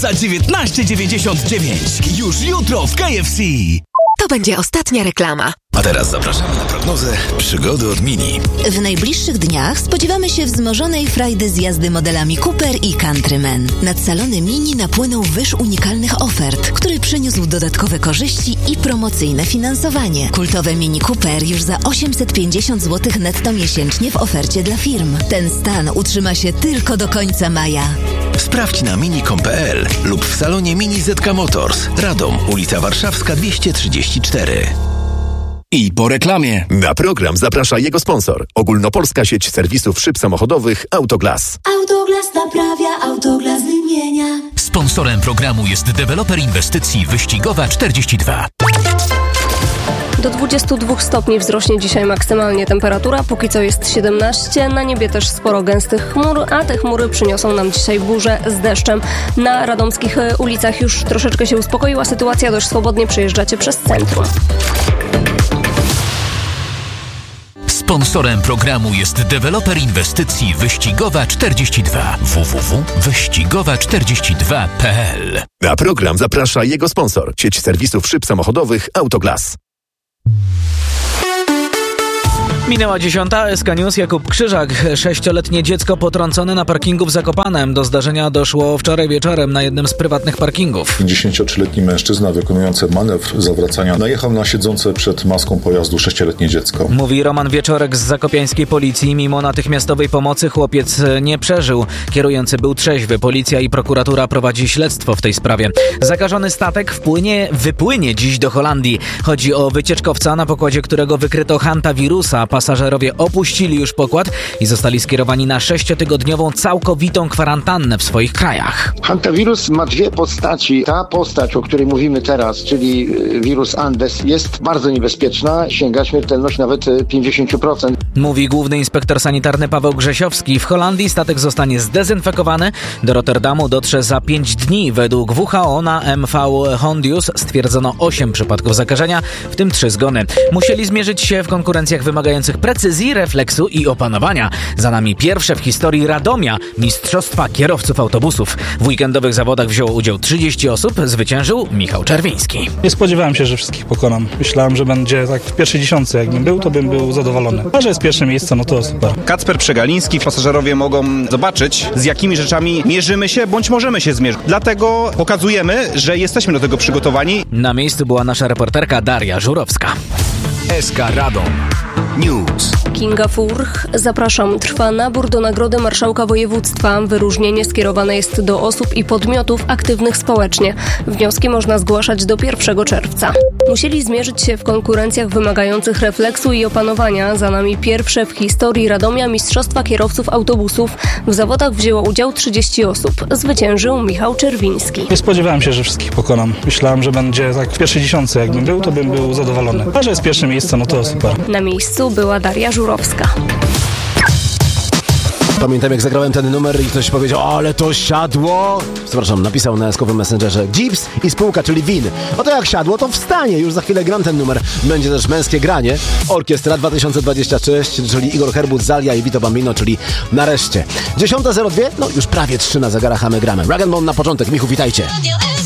za 19,99. Już jutro w KFC. To będzie ostatnia reklama. A teraz zapraszamy na prognozę przygody od Mini. W najbliższych dniach spodziewamy się wzmożonej frajdy z jazdy modelami Cooper i Countryman. Nad salony Mini napłynął wyż unikalnych ofert, który przyniósł dodatkowe korzyści i promocyjne finansowanie. Kultowe Mini Cooper już za 850 zł netto miesięcznie w ofercie dla firm. Ten stan utrzyma się tylko do końca maja. Sprawdź na mini.com.pl lub w salonie Mini ZK Motors. Radom, ulica Warszawska 234. I po reklamie. Na program zaprasza jego sponsor. Ogólnopolska sieć serwisów szyb samochodowych Autoglas. Autoglas naprawia, Autoglas wymienia. Sponsorem programu jest deweloper inwestycji Wyścigowa 42. Do 22 stopni wzrośnie dzisiaj maksymalnie temperatura, póki co jest 17, na niebie też sporo gęstych chmur, a te chmury przyniosą nam dzisiaj burzę z deszczem. Na radomskich ulicach już troszeczkę się uspokoiła sytuacja, dość swobodnie przejeżdżacie przez centrum. Sponsorem programu jest deweloper inwestycji Wyścigowa 42. www.wyścigowa42.pl. Na program zaprasza jego sponsor. Sieć serwisów szyb samochodowych Autoglas. Minęła 10. SK News, Jakub Krzyżak. 6-letnie dziecko potrącone na parkingu w Zakopanem. Do zdarzenia doszło wczoraj wieczorem na jednym z prywatnych parkingów. 53-letni mężczyzna wykonujący manewr zawracania najechał na siedzące przed maską pojazdu 6-letnie dziecko. Mówi Roman Wieczorek z zakopiańskiej policji. Mimo natychmiastowej pomocy chłopiec nie przeżył. Kierujący był trzeźwy. Policja i prokuratura prowadzi śledztwo w tej sprawie. Zakażony statek wypłynie dziś do Holandii. Chodzi o wycieczkowca, na pokładzie którego wykryto hantawirusa. Pasażerowie opuścili już pokład i zostali skierowani na 6-tygodniową całkowitą kwarantannę w swoich krajach. Hantawirus ma dwie postaci. Ta postać, o której mówimy teraz, czyli wirus Andes, jest bardzo niebezpieczna. Sięga śmiertelność nawet 50%. Mówi główny inspektor sanitarny Paweł Grzesiowski. W Holandii statek zostanie zdezynfekowany. Do Rotterdamu dotrze za 5 dni. Według WHO na MV Hondius stwierdzono 8 przypadków zakażenia, w tym 3 zgony. Musieli zmierzyć się w konkurencjach wymagających precyzji, refleksu i opanowania. Za nami pierwsze w historii Radomia Mistrzostwa Kierowców Autobusów. W weekendowych zawodach wzięło udział 30 osób. Zwyciężył Michał Czerwiński. Nie spodziewałem się, że wszystkich pokonam. Myślałem, że będzie tak w pierwszej dziesiątce. Jakbym był, to bym był zadowolony. A że jest pierwsze miejsce, no to super. Kacper Przegaliński. Pasażerowie mogą zobaczyć, z jakimi rzeczami mierzymy się, bądź możemy się zmierzyć. Dlatego pokazujemy, że jesteśmy do tego przygotowani. Na miejscu była nasza reporterka Daria Żurowska. SK Radom News. Kinga Furch. Zapraszam. Trwa nabór do Nagrody Marszałka Województwa. Wyróżnienie skierowane jest do osób i podmiotów aktywnych społecznie. Wnioski można zgłaszać do 1 czerwca. Musieli zmierzyć się w konkurencjach wymagających refleksu i opanowania. Za nami pierwsze w historii Radomia Mistrzostwa Kierowców Autobusów. W zawodach wzięło udział 30 osób. Zwyciężył Michał Czerwiński. Nie spodziewałem się, że wszystkich pokonam. Myślałem, że będzie tak w pierwszej dziesiątce. Jakbym był, to bym był zadowolony. A że jest pierwsze miejsce, no to super. Na miejscu była Daria Żurowska. Pamiętam, jak zagrałem ten numer i ktoś powiedział, ale to siadło. Przepraszam, napisał na eskowym messengerze Gips i spółka, czyli WIN. Oto jak siadło, to wstanie. Już za chwilę gram ten numer. Będzie też męskie granie. Orkiestra 2026, czyli Igor Herbut, Zalia i Vito Bambino, czyli nareszcie. 10:02, no już prawie 3 na zegarach, a my gramy. Rag & Bone na początek. Michu, witajcie.